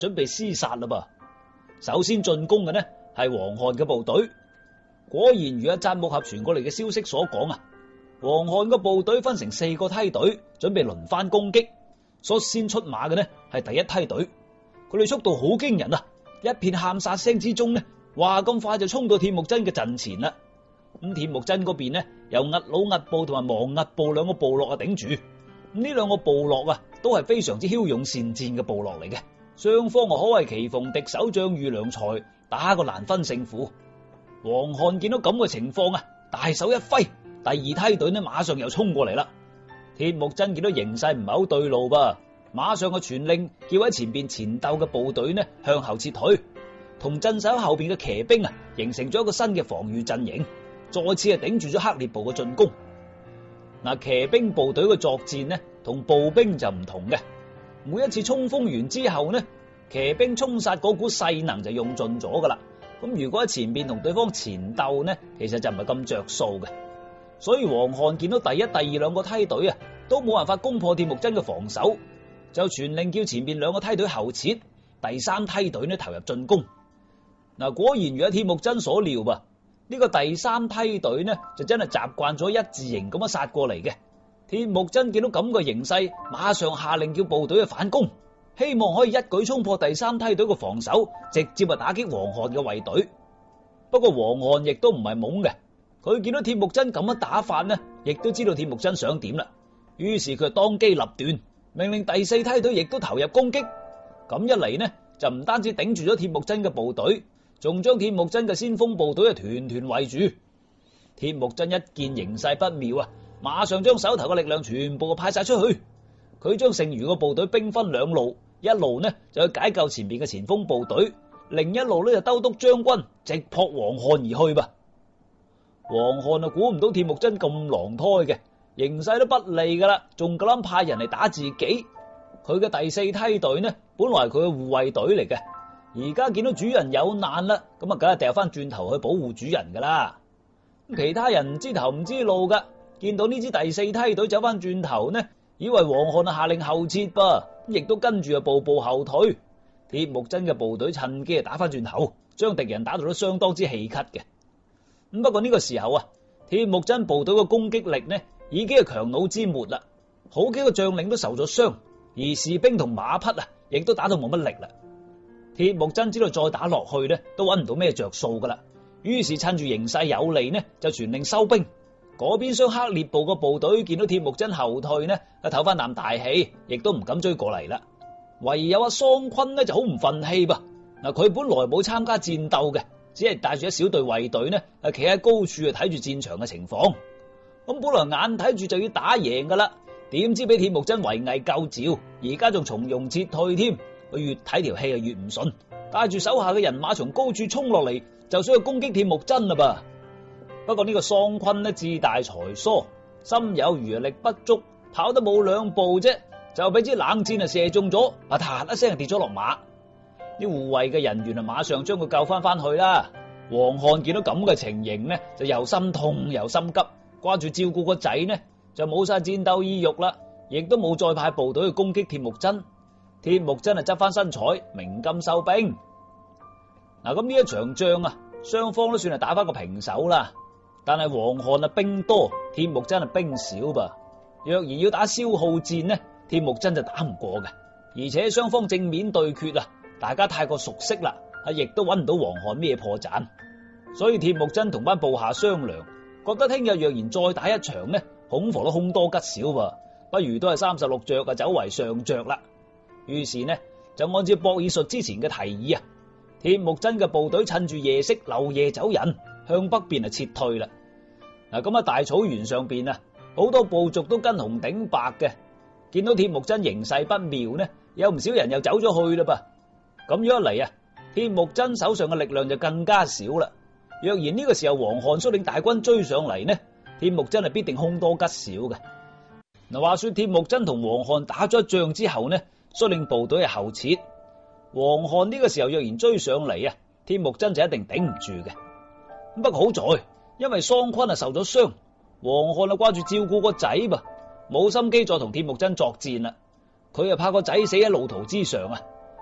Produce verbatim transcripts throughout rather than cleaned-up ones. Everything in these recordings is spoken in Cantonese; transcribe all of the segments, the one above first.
準備廝殺啦噃。首先進攻嘅呢係黃漢嘅部隊。果然如阿扎木合傳過嚟嘅消息所講啊，黃漢嘅部隊分成四個梯隊，準備輪番攻擊。率先出馬嘅呢係第一梯隊，佢哋速度好驚人啊！一片喊殺聲之中呢，話咁快就衝到鐵木真嘅陣前啦。咁鐵木真嗰邊呢，由壓魯壓部同埋亡壓部兩個部落啊頂住。咁呢兩個部落啊，都係非常之驍勇善戰嘅部落嚟嘅。雙方啊可謂棋逢敵手，將遇良才，打個難分勝負。黃漢見到咁嘅情況啊，大手一揮，第二梯隊呢馬上又衝過嚟啦。鐵木真見到形勢唔係好對路噃，馬上個傳令叫喺前邊前鬥嘅部隊呢向後撤退，同鎮守喺後邊嘅騎兵啊形成咗一個新嘅防禦陣營，再次係頂住咗黑烈部嘅進攻。嗱，騎兵部隊嘅作戰呢同步兵就唔同嘅，每一次衝鋒完之後呢，騎兵衝殺嗰股勢能就用盡咗噶啦。咁如果喺前邊同對方前鬥呢，其實就唔係咁着數嘅。所以黃漢見到第一、第二兩個梯隊啊，都冇辦法攻破鐵木真嘅防守，就傳令叫前邊兩個梯隊後撤，第三梯隊呢投入進攻。嗱，果然如阿鐵木真所料噃，呢個第三梯隊呢就真係習慣咗一字形咁樣殺過嚟嘅。鐵木真見到咁嘅形勢，馬上下令叫部隊去反攻，希望可以一舉衝破第三梯隊嘅防守，直接啊打擊黃漢嘅衛隊。不過黃漢亦都唔係懵嘅。佢見到鐵木真咁樣打法呢，亦都知道鐵木真想點啦。於是佢當機立斷，命令第四梯隊亦都投入攻擊。咁一嚟呢，就唔單止頂住咗鐵木真嘅部隊，仲將鐵木真嘅先鋒部隊啊團團圍住。鐵木真一見形勢不妙啊，馬上將手頭嘅力量全部派晒出去。佢將剩餘嘅部隊兵分兩路，一路呢就去解救前面嘅前鋒部隊，另一路呢就兜督將軍直撲黃漢而去吧。黃漢啊，估唔到鐵木真咁狼胎嘅，形勢都不利噶啦，仲夠膽派人嚟打自己。佢嘅第四梯隊呢，本來係佢嘅護衛隊嚟嘅，而家見到主人有難啦，咁啊，梗係掉翻轉頭去保護主人噶啦。其他人唔知頭唔知路噶，見到呢支第四梯隊走翻轉頭呢，以為黃漢啊下令後撤噃，亦都跟住啊步步後退。鐵木真嘅部隊趁機啊打翻轉頭，將敵人打到都相當之氣咳嘅。咁不過呢個時候啊，鐵木真部隊嘅攻擊力呢已經係強弩之末啦，好幾個將領都受咗傷，而士兵同馬匹啊亦都打到冇乜力啦。鐵木真知道再打落去呢都揾唔到咩着數噶啦，於是趁住形勢有利呢就傳令收兵。嗰邊雙黑烈部嘅部隊見到鐵木真後退呢，啊唞翻啖大氣，亦都唔敢追過嚟啦。唯有阿桑坤呢就好唔忿氣噃。嗱，佢本來冇參加戰鬥嘅，只係帶住一小隊衛隊呢，係企喺高處啊睇住戰場嘅情況。咁本來眼睇住就要打贏噶啦，點知俾鐵木真圍魏救趙，而家仲從容撤退添。佢越睇條氣啊越唔順，帶住手下嘅人馬從高處衝落嚟，就想去攻擊鐵木真啦噃。不過呢個桑坤呢志大才疏，心有餘力不足，跑得冇兩步啫，就俾支冷箭啊射中咗，啊嗒一聲跌咗落馬。啲護衛嘅人員啊，馬上將佢救翻翻去啦。黃漢見到咁嘅情形呢，就又心痛又心急，掛住照顧個仔呢，就冇晒戰鬥意欲啦，亦都冇再派部隊去攻擊鐵木真。鐵木真係執翻身彩，鳴金收兵。嗱，咁呢一場仗啊，雙方都算係打翻個平手啦。但係黃漢啊兵多，鐵木真係兵少噃。若然要打消耗戰呢，鐵木真就打唔過嘅。而且雙方正面對決啊，大家太過熟悉啦，啊亦都揾唔到黃漢咩破綻。所以鐵木真同班部下商量，覺得聽日若然再打一場呢，恐防都凶多吉少噃，不如都係三十六着啊，走為上着啦。於是呢，就按照博爾術之前嘅提議啊，鐵木真嘅部隊趁住夜色漏夜走人，向北邊啊撤退啦。嗱，咁喺大草原上邊啊，好多部族都跟紅頂白嘅，見到鐵木真形勢不妙呢，有唔少人又走咗去啦噃。咁樣一嚟啊，鐵木真手上嘅力量就更加少啦。若然呢個時候黃漢率領大軍追上嚟呢，鐵木真係必定凶多吉少嘅。嗱，話說鐵木真同黃漢打咗一仗之後呢，率領部隊係後撤。黃漢呢個時候若然追上嚟啊，鐵木真就一定頂唔住嘅。不過好在，因為桑坤啊受咗傷，黃漢啊掛住照顧個仔噃，冇心機再同鐵木真作戰啦。佢啊怕個仔死喺路途之上啊，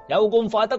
有咁快得